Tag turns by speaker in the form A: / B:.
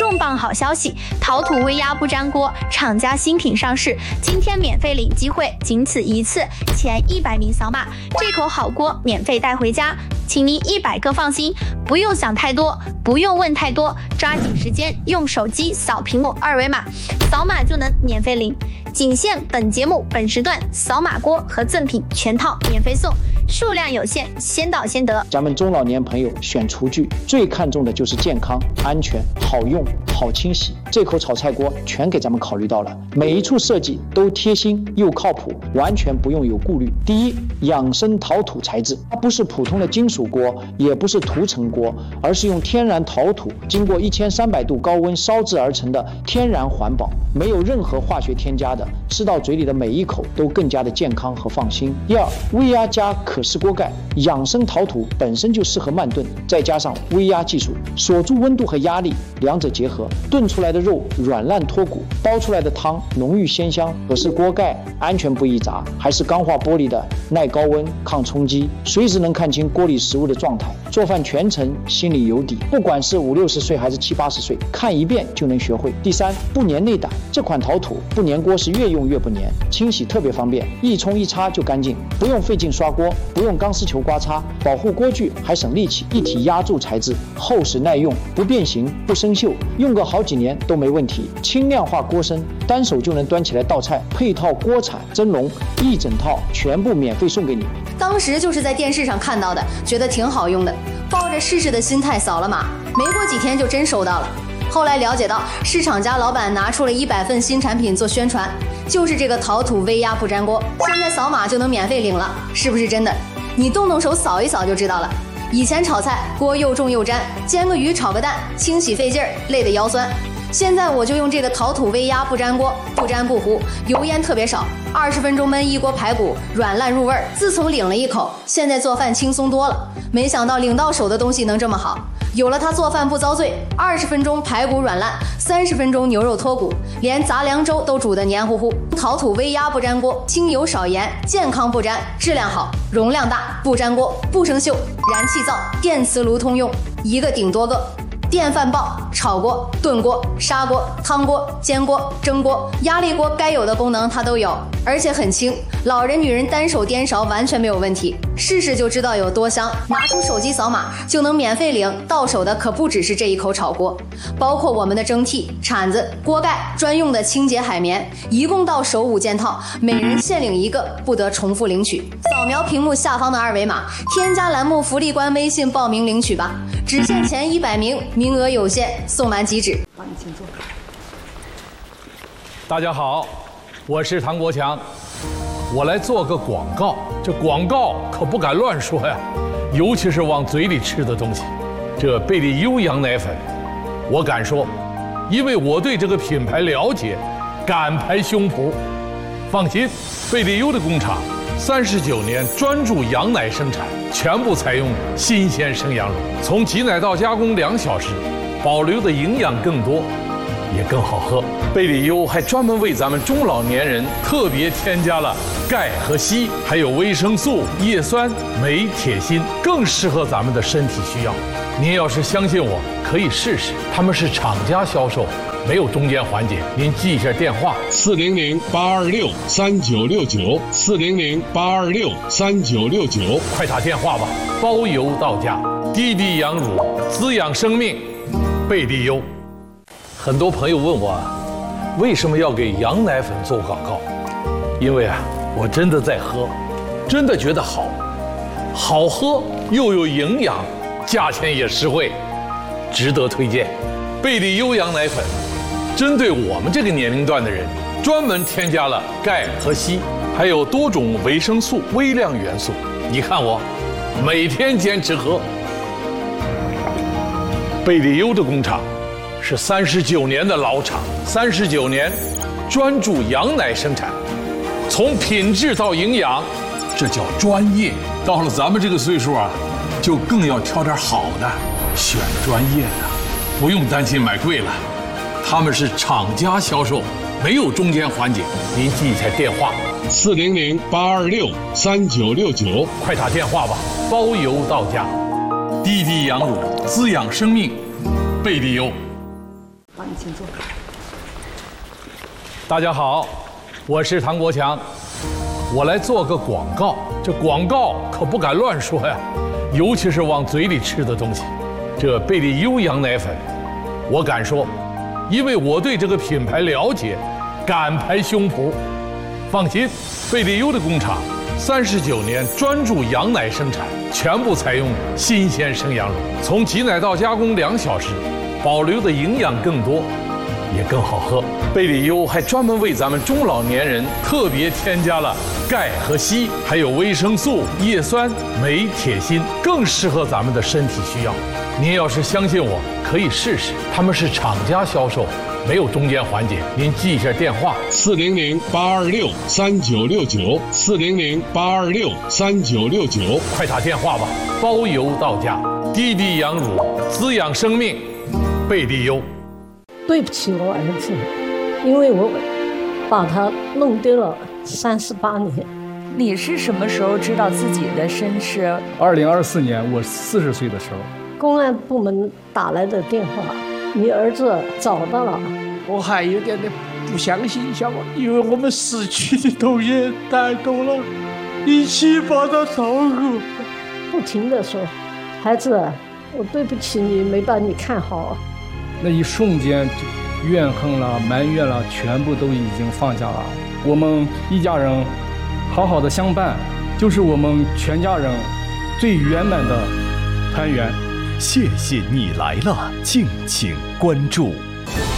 A: 重磅好消息，陶土微压不粘锅厂家新品上市，今天免费领机会仅此一次，前100名扫码，这口好锅免费带回家，请您100个放心，不用想太多，不用问太多，抓紧时间用手机扫屏幕2维码，扫码就能免费领，仅限本节目本时段，扫码锅和赠品全套免费送，数量有限，先到先得。
B: 咱们中老年朋友选厨具最看重的就是健康、安全、好用、好清洗，这口炒菜锅全给咱们考虑到了，每一处设计都贴心又靠谱，完全不用有顾虑。第一，养生陶土材质，它不是普通的金属锅，也不是涂层锅，而是用天然陶土经过1300度高温烧制而成的天然环保，没有任何化学添加的，吃到嘴里的每一口都更加的健康和放心。第二，微压加可视锅盖，养生陶土本身就适合慢炖，再加上微压技术锁住温度和压力，两者结合，炖出来的肉软烂脱骨，煲出来的汤浓郁鲜香。可视锅盖安全不易砸，还是钢化玻璃的，耐高温抗冲击，随时能看清锅里食物的状态，做饭全程心里有底，不管是50、60岁还是70、80岁，看一遍就能学会。第三，不粘内胆，这款陶土不粘锅是越用越不粘，清洗特别方便，一冲一擦就干净，不用费劲刷锅，不用钢丝球刮擦，保护锅具还省力气，一体压铸材质，厚实耐用，不变形不生锈，用个好几年都没问题。轻量化锅身，单手就能端起来倒菜，配套锅铲蒸笼，一整套全部免费送给你。
C: 当时就是在电视上看到的，觉得挺好用的，抱着试试的心态扫了码，没过几天就真收到了。后来了解到是厂家老板拿出了100份新产品做宣传，就是这个陶土微压不粘锅，现在扫码就能免费领了，是不是真的？你动手扫一扫就知道了。以前炒菜锅又重又粘，煎个鱼炒个蛋清洗费劲儿，累得腰酸。现在我就用这个陶土微压不粘锅，不粘不糊，油烟特别少，20分钟焖一锅排骨，软烂入味儿。自从领了一口，现在做饭轻松多了。没想到领到手的东西能这么好，有了它做饭不遭罪，20分钟排骨软烂，30分钟牛肉脱骨，连杂粮粥都煮得黏糊糊。陶土微压不粘锅，轻油少盐，健康不粘，质量好，容量大，不粘锅，不生锈，燃气灶、电磁炉通用，一个顶多个。电饭煲、炒锅、炖锅、砂锅、汤锅、煎锅、蒸锅、压力锅，该有的功能它都有，而且很轻，老人女人单手颠勺完全没有问题，试试就知道有多香。拿出手机扫码就能免费领，到手的可不只是这一口炒锅，包括我们的蒸屉、铲子、锅盖，专用的清洁海绵，一共到手5件套，每人限领1个，不得重复领取。扫描屏幕下方的2维码，添加栏目福利官微信报名领取吧，只限前100名，名额有限，送完即止。
D: 好，你请坐。
E: 大家好，我是唐国强，我来做个广告。这广告可不敢乱说呀，尤其是往嘴里吃的东西。这贝利优羊奶粉，我敢说，因为我对这个品牌了解，敢拍胸脯。放心，贝利优的工厂39年专注羊奶生产，全部采用新鲜生羊乳，从挤奶到加工2小时，保留的营养更多，也更好喝。贝利优还专门为咱们中老年人特别添加了钙和硒，还有维生素、叶酸、镁、铁、锌，更适合咱们的身体需要。您要是相信我，可以试试。他们是厂家销售，没有中间环节。您记一下电话：400-826-3969，400-826-3969，快打电话吧，包邮到家。滴滴羊乳，滋养生命，贝利优。很多朋友问我，为什么要给羊奶粉做广告？因为我真的在喝，真的觉得好，好喝又有营养，价钱也实惠，值得推荐。贝利优羊奶粉针对我们这个年龄段的人，专门添加了钙和硒，还有多种维生素、微量元素。你看我每天坚持喝。贝利优的工厂是39年的老厂，39年专注羊奶生产，从品质到营养，这叫专业。到了咱们这个岁数就更要挑点好的，选专业的，不用担心买贵了。他们是厂家销售，没有中间环节。您记一下电话：400-826-3969，快打电话吧，包邮到家。滴滴羊乳，滋养生命，贝利优。
D: 好，你请坐。
E: 大家好，我是唐国强，我来做个广告。这广告可不敢乱说呀，尤其是往嘴里吃的东西。这贝利优羊奶粉，我敢说，因为我对这个品牌了解，敢拍胸脯。放心，贝利优的工厂39年专注羊奶生产，全部采用新鲜生羊乳，从挤奶到加工2小时，保留的营养更多，也更好喝。贝利优还专门为咱们中老年人特别添加了钙和硒，还有维生素、叶酸、镁、铁、锌，更适合咱们的身体需要。您要是相信我，可以试试。他们是厂家销售，没有中间环节。您记一下电话：400-826-3969，400-826-3969，快打电话吧，包邮到家。滴滴羊乳，滋养生命，贝利优。
D: 对不起我儿子，因为我把他弄丢了38年。
F: 你是什么时候知道自己的身世
G: ？2024年我40岁的时候，
D: 公安部门打来的电话，你儿子找到了。
H: 我还有点不相信，因为我们失去的东西太多了，一起把它照顾。
D: 不停地说，孩子，我对不起你，没把你看好。
G: 那一瞬间，怨恨了、埋怨了，全部都已经放下了。我们一家人好好的相伴，就是我们全家人最圆满的团圆。
I: 谢谢你来了，敬请关注。